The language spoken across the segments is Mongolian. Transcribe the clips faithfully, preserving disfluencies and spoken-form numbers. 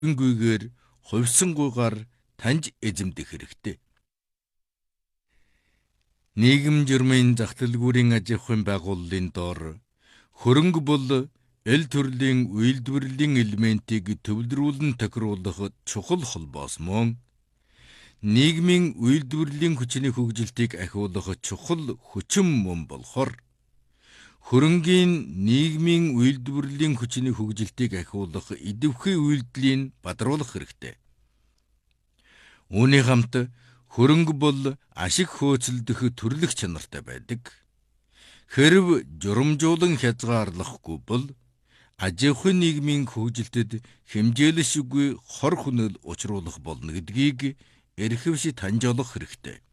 гүйгээр хувьсангуйгаар таньж эзэмдэх хэрэгтэй. Нийгэм журмын зах дэлгүүрийн аж ахуйн байгууллагын доор хөрөнгө бол эл төрлийн үйлдвэрлэлийн элементийг төвлөрүүлэн тохируулах чухал холбоос мөн нийгмийн үйлдвэрлэлийн хүчний хөгжилтийг ахиулах чухал хүчин мөн болохоор хөрөнгийн нийгмийн үйлдвэрлэлийн хүчний хөгжилтийг ахиулах идэвхий үйлдэлийн бадруулах хэрэгтэй. Үүний хамт хөрөнгө бол ашиг хөөцөлдөх төрлөх чанартай байдаг. Хэрв журамжуулан хязгаарлахгүй бол аж ахуйн нийгмийн хөгжилтэд хэмжээлшгүй хор хүнэл учруулах болно гэдгийг эрхэвч таньж олох хэрэгтэй.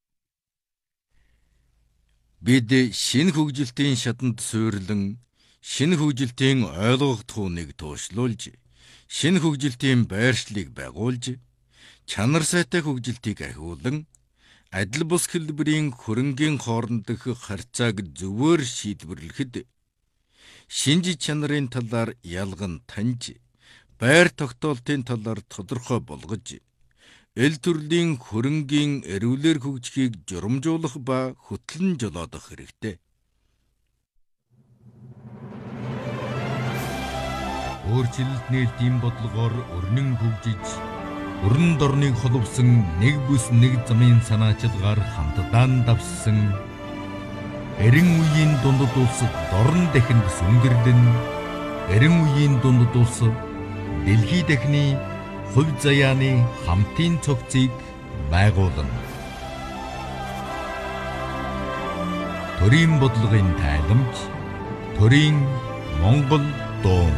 Бид шинэ хөгжилтийн шатанд суйрлан шинэ хөгжилтийн ойлгогдох үныг туушлуулж, шинэ хөгжилтийн байршлыг байгуулж, чанар сайтай хөгжилтийг ахиулан, адил бус хэлбэрийн хөрөнгийн хоорондох харьцааг зөвөр шийдвэрлэхэд, шинж чанарын талаар ялган таньж, байр тогтоолтын талаар тодорхой болгож, эл төрлийн хөрөнгийн эрүүлэр хөгжихийг журамжуулах ба хөтлөн жолоодох хэрэгтэй. Өөрчлөлт нээлтийн бодлогоор өрнөн хөгжиж, өрн дорныг холбосон нэг бүс нэг замын санаачилгаар хамтдаа давссан эрен үеийн дундад улс дорн дахинд сүнгэрлэн, эрен үеийн дундад улс дэлхий дахины хувь заяаны хамтын цогцыг байгуулна. Төрийн бодлогын тайламж, төрийн Монгол дуу.